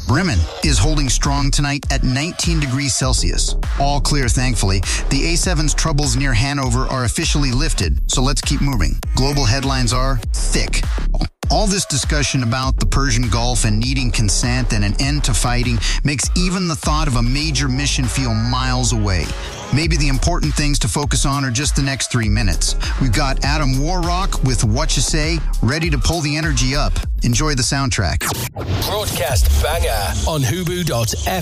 Bremen is holding strong tonight at 19 degrees Celsius. All clear, thankfully. The A7's troubles near Hanover are officially lifted, so let's keep moving. Global headlines are thick. All this discussion about the Persian Gulf and needing consent and an end to fighting makes even the thought of a major mission feel miles away. Maybe the important things to focus on are just the next 3 minutes. We've got Adam Warrock with What You Say, ready to pull the energy up. Enjoy the soundtrack. Broadcast banger on Hubu.fm.